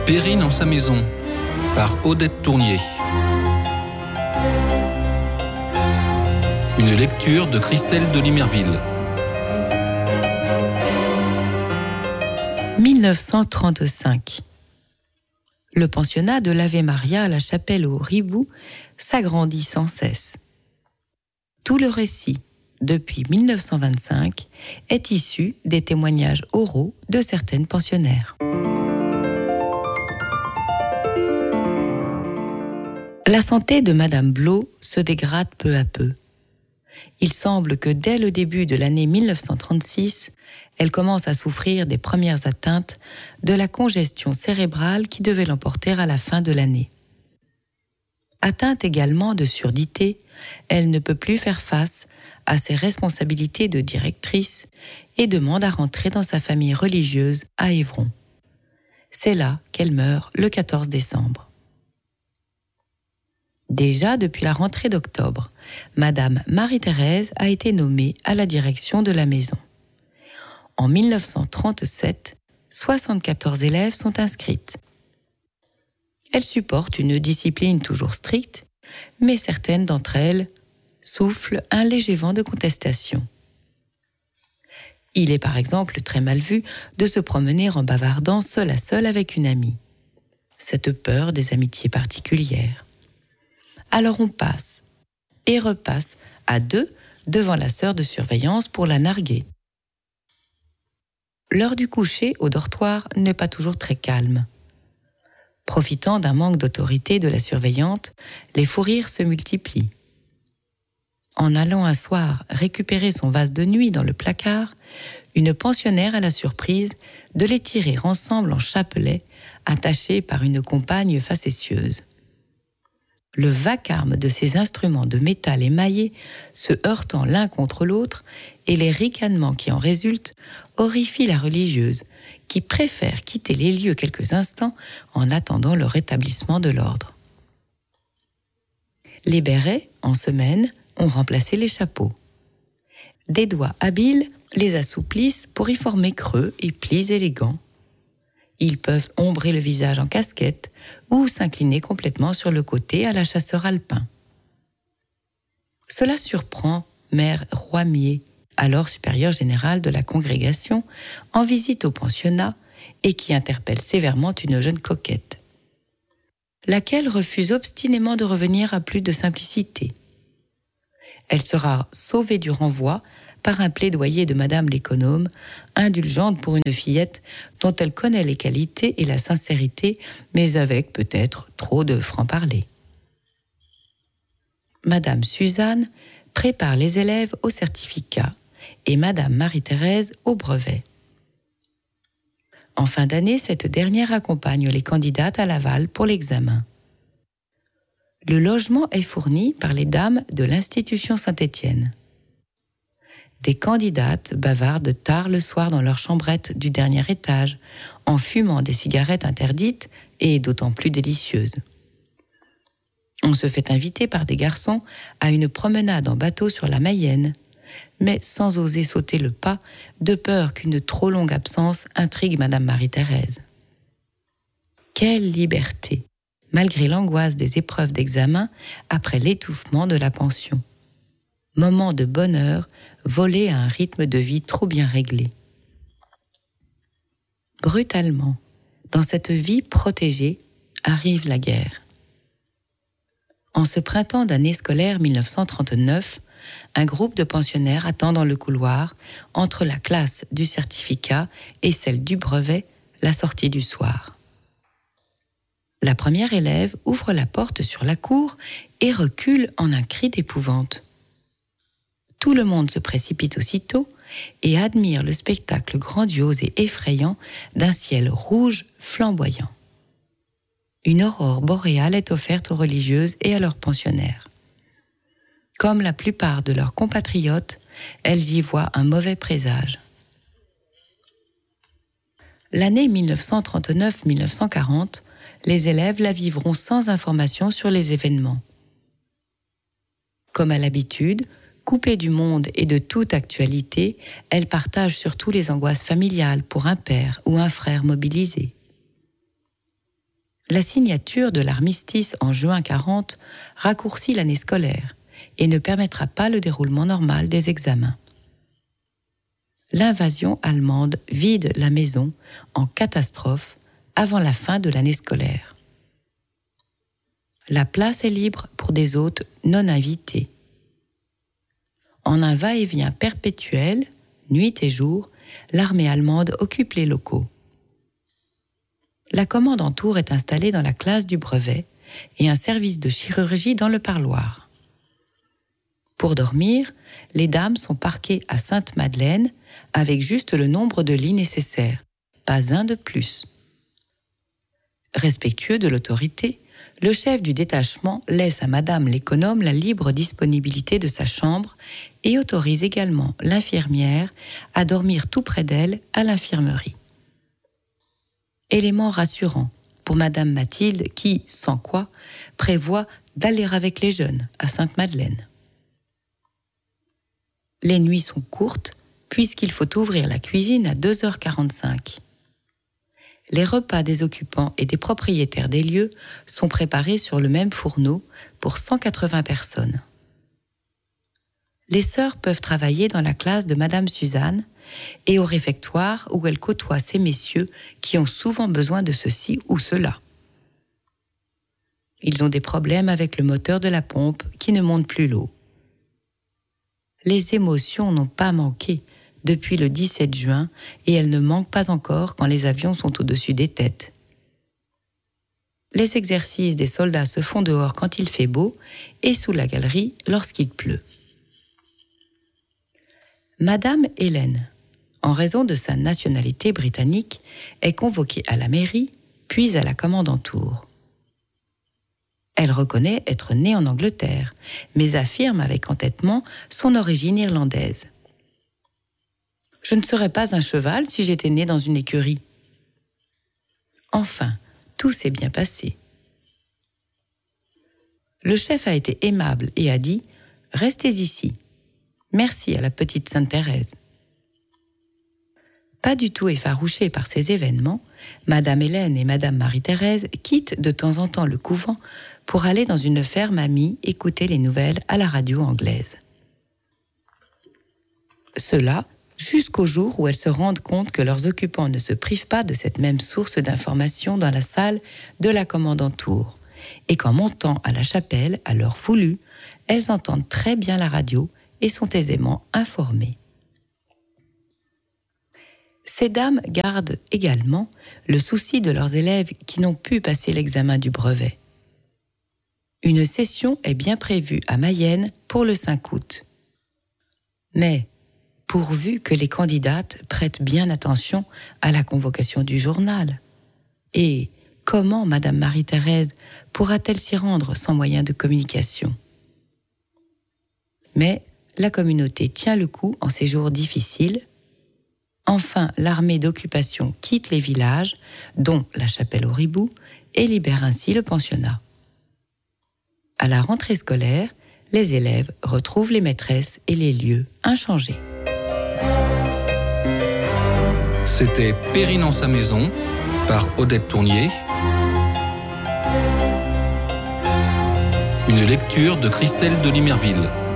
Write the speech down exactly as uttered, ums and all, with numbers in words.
Perrine en sa maison, par Odette Tournier. Une lecture de Christelle de Limerville. mille neuf cent trente-cinq. Le pensionnat de l'Ave Maria à la chapelle au Ribou s'agrandit sans cesse. Tout le récit, depuis mille neuf cent vingt-cinq, est issu des témoignages oraux de certaines pensionnaires. La santé de Madame Blot se dégrade peu à peu. Il semble que dès le début de l'année mille neuf cent trente-six, elle commence à souffrir des premières atteintes de la congestion cérébrale qui devait l'emporter à la fin de l'année. Atteinte également de surdité, elle ne peut plus faire face à ses responsabilités de directrice et demande à rentrer dans sa famille religieuse à Évron. C'est là qu'elle meurt le quatorze décembre. Déjà depuis la rentrée d'octobre, Madame Marie-Thérèse a été nommée à la direction de la maison. En mille neuf cent trente-sept, soixante-quatorze élèves sont inscrites. Elle supporte une discipline toujours stricte, mais certaines d'entre elles soufflent un léger vent de contestation. Il est par exemple très mal vu de se promener en bavardant seul à seul avec une amie. Cette peur des amitiés particulières. Alors on passe et repasse à deux devant la sœur de surveillance pour la narguer. L'heure du coucher au dortoir n'est pas toujours très calme. Profitant d'un manque d'autorité de la surveillante, les fous rires se multiplient. En allant un soir récupérer son vase de nuit dans le placard, une pensionnaire a la surprise de les tirer ensemble en chapelet, attachés par une compagne facétieuse. Le vacarme de ces instruments de métal émaillé se heurtant l'un contre l'autre et les ricanements qui en résultent horrifient la religieuse, qui préfère quitter les lieux quelques instants en attendant le rétablissement de l'ordre. Les bérets, en semaine, ont remplacé les chapeaux. Des doigts habiles les assouplissent pour y former creux et plis élégants. Ils peuvent ombrer le visage en casquette ou s'incliner complètement sur le côté à la chasseur alpin. Cela surprend Mère Roimier, alors supérieure générale de la congrégation, en visite au pensionnat et qui interpelle sévèrement une jeune coquette, laquelle refuse obstinément de revenir à plus de simplicité. Elle sera sauvée du renvoi par un plaidoyer de Madame l'économe, indulgente pour une fillette dont elle connaît les qualités et la sincérité, mais avec peut-être trop de franc-parler. Madame Suzanne prépare les élèves au certificat et Madame Marie-Thérèse au brevet. En fin d'année, cette dernière accompagne les candidates à Laval pour l'examen. Le logement est fourni par les dames de l'Institution Saint-Étienne. Des candidates bavardent tard le soir dans leur chambrette du dernier étage, en fumant des cigarettes interdites et d'autant plus délicieuses. On se fait inviter par des garçons à une promenade en bateau sur la Mayenne, mais sans oser sauter le pas, de peur qu'une trop longue absence intrigue Madame Marie-Thérèse. Quelle liberté, malgré l'angoisse des épreuves d'examen après l'étouffement de la pension. Moment de bonheur volé à un rythme de vie trop bien réglé. Brutalement, dans cette vie protégée, arrive la guerre. En ce printemps d'année scolaire mille neuf cent trente-neuf, un groupe de pensionnaires attend dans le couloir, entre la classe du certificat et celle du brevet, la sortie du soir. La première élève ouvre la porte sur la cour et recule en un cri d'épouvante. Tout le monde se précipite aussitôt et admire le spectacle grandiose et effrayant d'un ciel rouge flamboyant. Une aurore boréale est offerte aux religieuses et à leurs pensionnaires. Comme la plupart de leurs compatriotes, elles y voient un mauvais présage. L'année mille neuf cent trente-neuf mille neuf cent quarante, les élèves la vivront sans information sur les événements. Comme à l'habitude, coupée du monde et de toute actualité, elle partage surtout les angoisses familiales pour un père ou un frère mobilisé. La signature de l'armistice en juin quarante raccourcit l'année scolaire et ne permettra pas le déroulement normal des examens. L'invasion allemande vide la maison en catastrophe avant la fin de l'année scolaire. La place est libre pour des hôtes non invités. En un va-et-vient perpétuel, nuit et jour, l'armée allemande occupe les locaux. La commande en tour est installée dans la classe du brevet et un service de chirurgie dans le parloir. Pour dormir, les dames sont parquées à Sainte-Madeleine avec juste le nombre de lits nécessaires, pas un de plus. Respectueux de l'autorité, le chef du détachement laisse à Madame l'économe la libre disponibilité de sa chambre et autorise également l'infirmière à dormir tout près d'elle à l'infirmerie. Élément rassurant pour Madame Mathilde qui, sans quoi, prévoit d'aller avec les jeunes à Sainte-Madeleine. Les nuits sont courtes puisqu'il faut ouvrir la cuisine à deux heures quarante-cinq. Les repas des occupants et des propriétaires des lieux sont préparés sur le même fourneau pour cent quatre-vingts personnes. Les sœurs peuvent travailler dans la classe de Madame Suzanne et au réfectoire où elles côtoient ces messieurs qui ont souvent besoin de ceci ou cela. Ils ont des problèmes avec le moteur de la pompe qui ne monte plus l'eau. Les émotions n'ont pas manqué depuis le dix-sept juin et elles ne manquent pas encore quand les avions sont au-dessus des têtes. Les exercices des soldats se font dehors quand il fait beau et sous la galerie lorsqu'il pleut. Madame Hélène, en raison de sa nationalité britannique, est convoquée à la mairie, puis à la commandanture. Elle reconnaît être née en Angleterre, mais affirme avec entêtement son origine irlandaise. « Je ne serais pas un cheval si j'étais née dans une écurie. » Enfin, tout s'est bien passé. Le chef a été aimable et a dit « Restez ici. Merci à la petite Sainte-Thérèse. » Pas du tout effarouchées par ces événements, Madame Hélène et Madame Marie-Thérèse quittent de temps en temps le couvent pour aller dans une ferme amie écouter les nouvelles à la radio anglaise. Cela jusqu'au jour où elles se rendent compte que leurs occupants ne se privent pas de cette même source d'information dans la salle de la commandanture, et qu'en montant à la chapelle à l'heure voulue, elles entendent très bien la radio et sont aisément informées. Ces dames gardent également le souci de leurs élèves qui n'ont pu passer l'examen du brevet. Une session est bien prévue à Mayenne pour le cinq août. Mais, pourvu que les candidates prêtent bien attention à la convocation du journal. Et comment Madame Marie-Thérèse pourra-t-elle s'y rendre sans moyen de communication ? Mais la communauté tient le coup en ces jours difficiles. Enfin, l'armée d'occupation quitte les villages, dont la chapelle au Ribou, et libère ainsi le pensionnat. À la rentrée scolaire, les élèves retrouvent les maîtresses et les lieux inchangés. C'était Périne en sa maison par Odette Tournier. Une lecture de Christelle de Limerville.